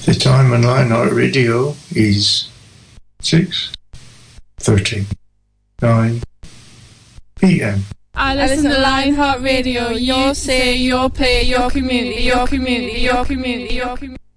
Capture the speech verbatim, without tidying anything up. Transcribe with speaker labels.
Speaker 1: The time on Lionheart Radio is six thirty-nine p m.
Speaker 2: I listen to Lionheart Radio. Your say, your play, your community, your community, your community, your community.